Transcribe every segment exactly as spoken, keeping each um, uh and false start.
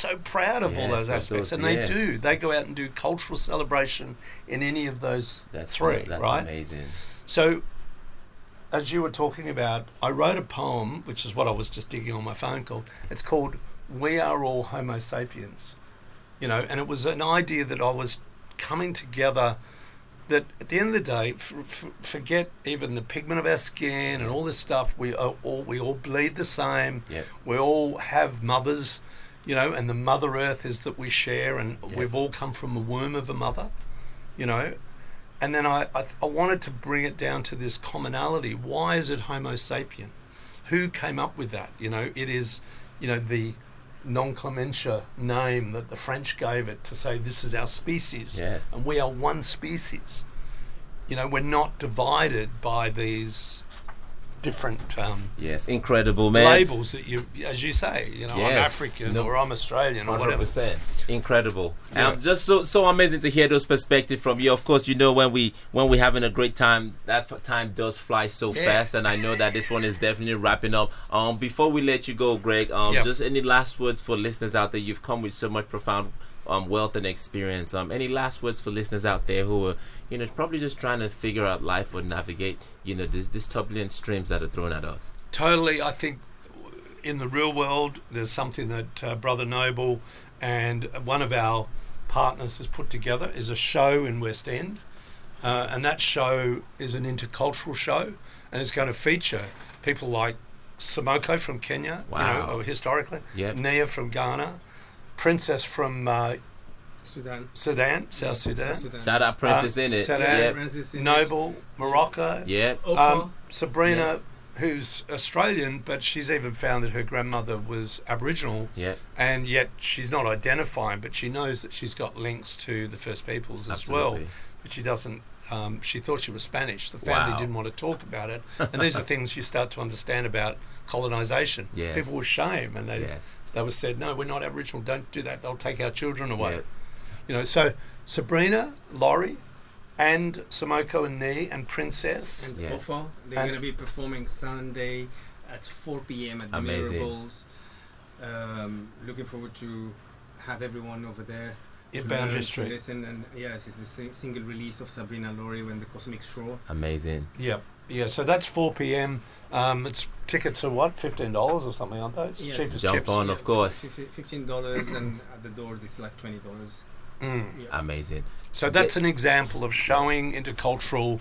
so proud of yes, all those aspects, those, and they yes. do. They go out and do cultural celebration in any of those that's three, right? That's right? amazing. So, as you were talking about, I wrote a poem, which is what I was just digging on my phone called. It's called "We Are All Homo Sapiens," you know, and it was an idea that I was coming together. That at the end of the day, f- f- forget even the pigment of our skin and all this stuff. We are all we all bleed the same. Yep. We all have mothers, you know, and the Mother Earth is that we share, and Yep. we've all come from the womb of a mother, you know. And then I, I I wanted to bring it down to this commonality. Why is it Homo sapien? Who came up with that? You know, it is, you know, the nomenclature name that the French gave it to say this is our species, yes. and we are one species. You know, we're not divided by these different um, yes, incredible, man. labels that you, as you say, you know, yes. I'm African no. or I'm Australian or one hundred whatever. percent Incredible. Yeah. Um, just so so amazing to hear those perspectives from you. Of course, you know when we when we're having a great time, that f- time does fly so yeah. fast, and I know that this one is definitely wrapping up. Um, before we let you go, Greg, um, yep. just any last words for listeners out there? You've come with so much profound um wealth and experience. Um, any last words for listeners out there who are, you know, probably just trying to figure out life or navigate, you know, this this turbulent streams that are thrown at us? Totally. I think in the real world, there's something that uh, Brother Noble and one of our partners has put together is a show in West End, uh, and that show is an intercultural show, and it's going to feature people like Samoko from Kenya, wow. you know, historically, yep. Nia from Ghana, Princess from uh, Sudan, Sudan, South Sudan. Sudan. Shout out Princess uh, in it. Sudan, yep. Princess in Noble, Morocco. Yeah. Um, Sabrina, yep. who's Australian, but she's even found that her grandmother was Aboriginal, yeah, and yet she's not identifying, but she knows that she's got links to the First Peoples as Absolutely. well, but she doesn't. Um, she thought she was Spanish. The family Wow. didn't want to talk about it, and these are things you start to understand about colonisation. Yes. People were shame, and they yes. they were said, no, we're not Aboriginal. Don't do that. They'll take our children away. Yeah. You know. So Sabrina, Laurie, and Samoko and Nee and Princess and Yeah. Ofa, they're And- going to be performing Sunday at four p.m. at Amazing. Mirables. Um, looking forward to have everyone over there in to Boundary learn, to Street. listen, and yes, it's the sing- single release of Sabrina Laurie when the Cosmic Shore. Amazing. Yep. Yeah, so that's four p.m. Um, it's tickets are what, fifteen dollars or something, aren't they? It's Yes. cheap as Jump chips. on, of course. Fifteen dollars, and at the door it's like twenty dollars. Mm. Yeah. Amazing. So that's an example of showing intercultural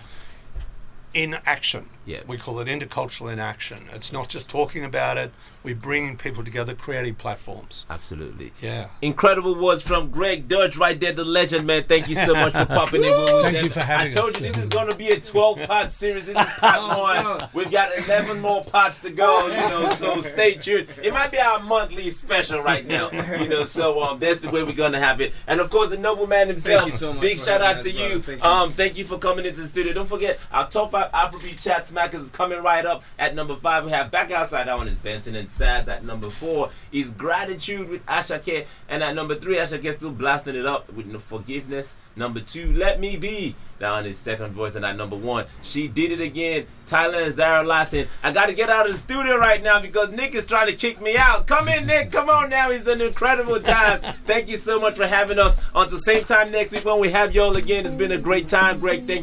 in action. Yeah. We call it intercultural in action. It's not just talking about it. We're bringing people together, creating platforms. Absolutely. Yeah. Incredible words from Greg Dodge right there, the legend, man. Thank you so much for popping in. Thank you for having I told us. you this is going to be a twelve-part series. This is part Oh, one. no. We've got eleven more parts to go, you know, so stay tuned. It might be our monthly special right now, you know, so um, that's the way we're going to have it. And, of course, the nobleman himself, Thank you so much big for shout out having to us, you. brother. Thank you. Um, thank you for coming into the studio. Don't forget, our top five Afrobeat Chat Smackers is coming right up. At number five, we have Back Outside. That one is Benson and Sads. At number four is Gratitude with Ashake. And at number three, Ashake still blasting it up with No Forgiveness. Number two, Let Me Be. That one is second voice. And at number one, She Did It Again. Tyler and Zara Lassen. I got to get out of the studio right now because Nick is trying to kick me out. Come in, Nick. Come on now. It's an incredible time. Thank you so much for having us. Until same time next week when we have y'all again. It's been a great time. Greg, thank you.